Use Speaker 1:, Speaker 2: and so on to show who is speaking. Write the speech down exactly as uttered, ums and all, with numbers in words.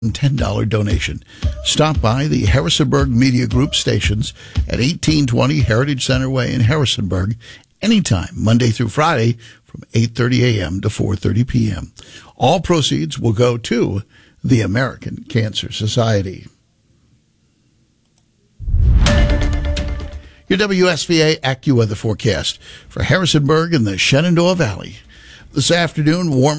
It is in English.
Speaker 1: ten dollars donation. Stop by the Harrisonburg Media Group stations at eighteen twenty Heritage Center Way in Harrisonburg anytime, Monday through Friday from eight thirty a.m. to four thirty p.m. All proceeds will go to the American Cancer Society. Your W S V A AccuWeather forecast for Harrisonburg and the Shenandoah Valley. This afternoon, warm